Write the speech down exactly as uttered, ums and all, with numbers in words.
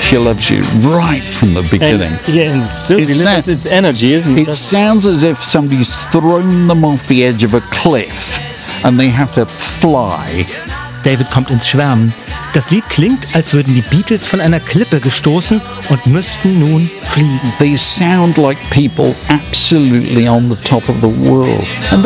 She loves you right from the beginning. And, yeah, and still It delivers sa- its energy, isn't it? It sounds as if somebody's thrown them off the edge of a cliff and they have to fly. David kommt ins Schwärmen. Das Lied klingt, als würden die Beatles von einer Klippe gestoßen und müssten nun fliegen. They sound like people absolutely on the top of the world. And